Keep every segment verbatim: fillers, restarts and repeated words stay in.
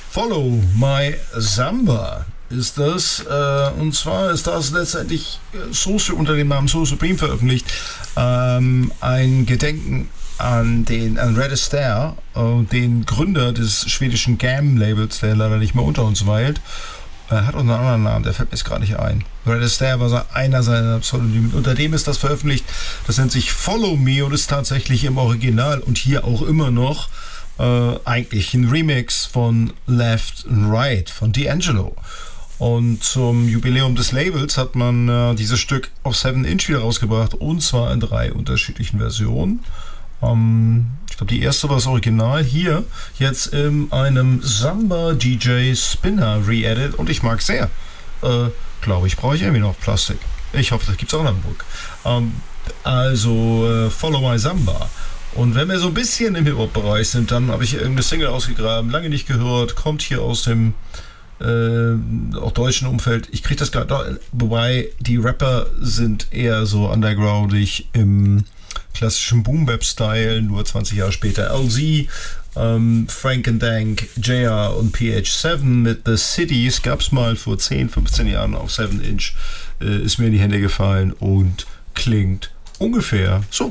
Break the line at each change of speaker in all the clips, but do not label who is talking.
Follow My Samba ist das. Äh, und zwar ist das letztendlich so unter dem Namen So Supreme veröffentlicht. Ähm, ein Gedenken an den an Red Astaire, äh, den Gründer des schwedischen Gam-Labels, der leider nicht mehr unter uns weilt. Er hat auch einen anderen Namen, der fällt mir jetzt gerade nicht ein. Red Astaire war einer seiner Pseudonyme. Unter dem ist das veröffentlicht. Das nennt sich Follow Me und ist tatsächlich im Original und hier auch immer noch äh, eigentlich ein Remix von Left and Right von D'Angelo. Und zum Jubiläum des Labels hat man äh, dieses Stück auf seven inch wieder rausgebracht und zwar in drei unterschiedlichen Versionen. Ähm, ich glaube, die erste war das Original. Hier jetzt in einem Samba D J Spinner Re-Edit und ich mag sehr. Äh, glaube ich, brauche ich irgendwie noch Plastik. Ich hoffe, das gibt es auch in Hamburg. Ähm, also äh, Follow My Samba. Und wenn wir so ein bisschen im Hip-Hop-Bereich sind, dann habe ich irgendeine Single ausgegraben, lange nicht gehört, kommt hier aus dem äh, auch deutschen Umfeld. Ich kriege das gerade, wobei die Rapper sind eher so undergroundig im klassischen Boom-Bap-Style, nur zwanzig Jahre später L Z, ähm, Frank and Dank, J R und P H seven mit The Cities gab es mal vor zehn, fünfzehn Jahren auf seven inch, äh, ist mir in die Hände gefallen und klingt ungefähr so.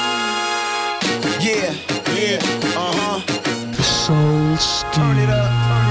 Yeah, yeah, uh-huh. The soul steam. Turn it up.